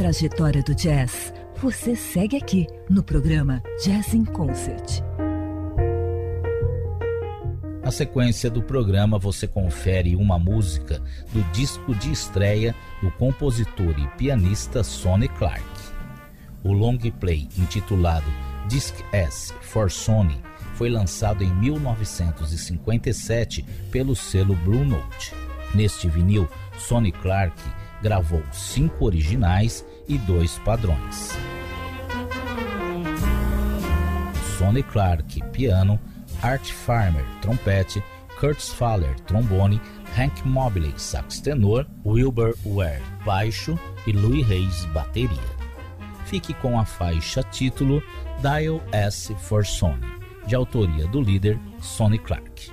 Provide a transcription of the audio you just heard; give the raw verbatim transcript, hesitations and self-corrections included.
trajetória do jazz, você segue aqui no programa Jazz in Concert. Na sequência do programa você confere uma música do disco de estreia do compositor e pianista Sonny Clark. O long play intitulado Disc S for Sonny foi lançado em mil novecentos e cinquenta e sete pelo selo Blue Note. Neste vinil, Sonny Clark gravou cinco originais e dois padrões. Sonny Clark, piano, Art Farmer, trompete, Curtis Fowler, trombone, Hank Mobley, sax tenor, Wilbur Ware, baixo e Louis Hayes, bateria. Fique com a faixa título Dial S for Sonny, de autoria do líder Sonny Clark.